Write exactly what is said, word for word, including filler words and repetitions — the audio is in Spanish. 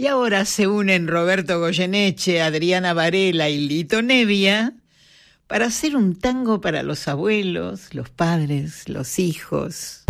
Y ahora se unen Roberto Goyeneche, Adriana Varela y Lito Nevia para hacer un tango para los abuelos, los padres, los hijos.